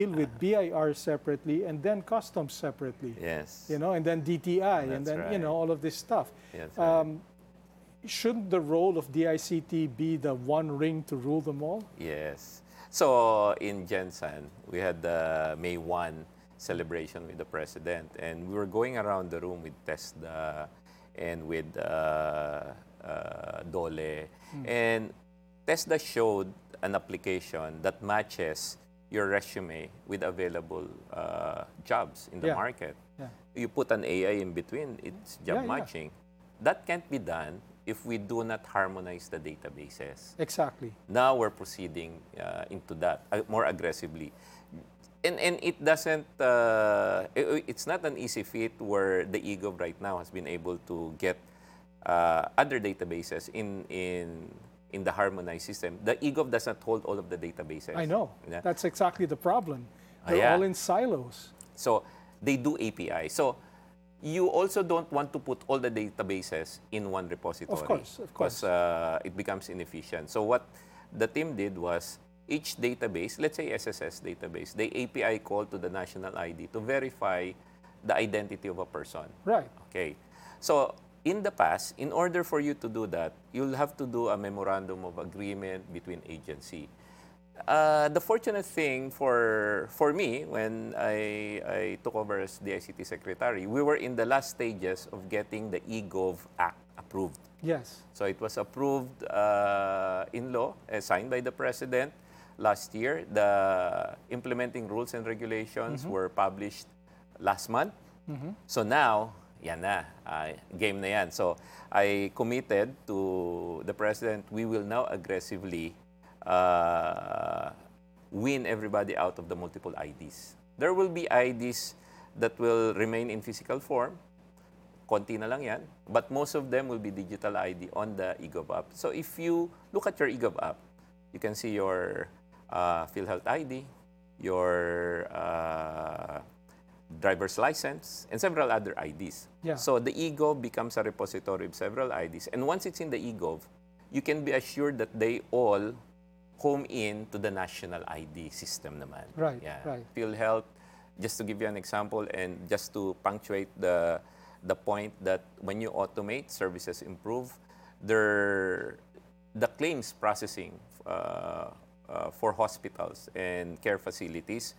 deal with BIR separately and then customs separately. Yes. And then DTI, and That's then, right. all of this stuff. That's right. Shouldn't the role of DICT be the one ring to rule them all? Yes. So in Jensen, we had the May 1 celebration with the president, and we were going around the room with TESDA and with Dole. And TESDA showed an application that matches your resume with available jobs in the Yeah. market. Yeah. You put an AI in between, it's job Yeah, yeah. matching. That can't be done if we do not harmonize the databases. Exactly. Now we're proceeding into that more aggressively. And it doesn't, it's not an easy feat where the eGov right now has been able to get other databases in the harmonized system. The eGov does not hold all of the databases. I know. Yeah. That's exactly the problem. They're Yeah. all in silos. So they do API. So you also don't want to put all the databases in one repository. Of course. Because it becomes inefficient. So what the team did was each database, let's say SSS database, they API call to the national ID to verify the identity of a person. Right. Okay. So in the past, in order for you to do that, you'll have to do a memorandum of agreement between agency. The fortunate thing for me, when I took over as the ICT secretary, we were in the last stages of getting the eGov Act approved. Yes. So it was approved in law, signed by the president last year. The implementing rules and regulations were published last month. So now, yan na, game na yan. So I committed to the president, we will now aggressively win everybody out of the multiple IDs. There will be IDs that will remain in physical form. Konti na lang yan. But most of them will be digital ID on the eGov app. So if you look at your eGov app, you can see your PhilHealth ID, your driver's license, and several other IDs. Yeah. So the eGov becomes a repository of several IDs. And once it's in the eGov, you can be assured that they all home in to the national ID system naman. Right, Yeah. right. PhilHealth, just to give you an example and just to punctuate the point that when you automate, services improve, the claims processing for hospitals and care facilities,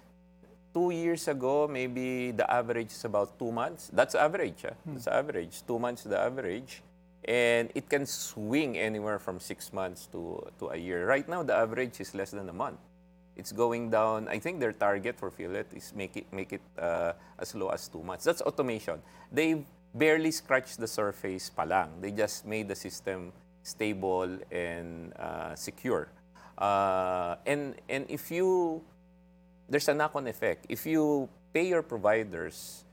2 years ago, maybe the average is about 2 months. That's average. That's average. 2 months is the average. And it can swing anywhere from 6 months to a year. Right now, the average is less than a month. It's going down. I think their target for PhilHealth is make it as low as 2 months. That's automation. They barely scratched the surface pa lang. They just made the system stable and secure. And if you, there's a knock-on effect. If you pay your providers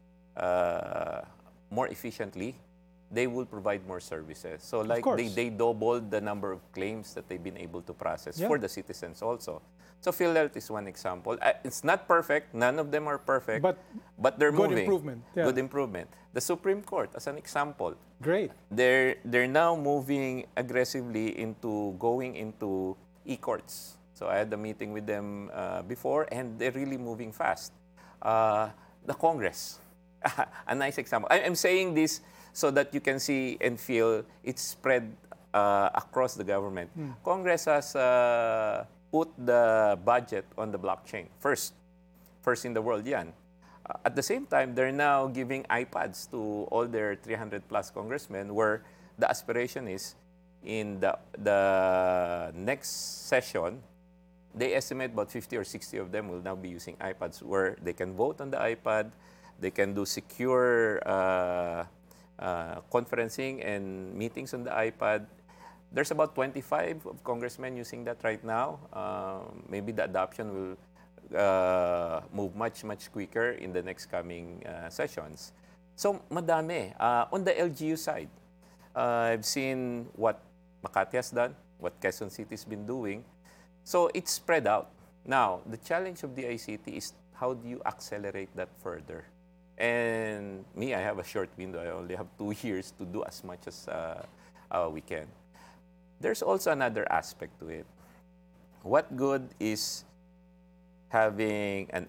more efficiently, they will provide more services. So like they doubled the number of claims that they've been able to process for the citizens also. So PhilHealth is one example. It's not perfect. None of them are perfect. But they're good moving. Improvement. Yeah. Good improvement. The Supreme Court, as an example. Great. They're now moving aggressively into going into e-courts. So I had a meeting with them before, and they're really moving fast. The Congress, a nice example. I'm saying this so that you can see and feel it's spread across the government. Congress has put the budget on the blockchain first in the world yan. At the same time, they're now giving iPads to all their 300 plus congressmen, where the aspiration is in the next session, they estimate about 50 or 60 of them will now be using iPads, where they can vote on the iPad, they can do secure conferencing and meetings on the iPad. There's about 25 of congressmen using that right now. Maybe the adoption will move much quicker in the next coming sessions. So madami. On the LGU side, I've seen what Makati has done, what Quezon City has been doing. So it's spread out. Now, the challenge of the ICT is how do you accelerate that further? And me, I have a short window. I only have 2 years to do as much as we can. There's also another aspect to it. What good is having an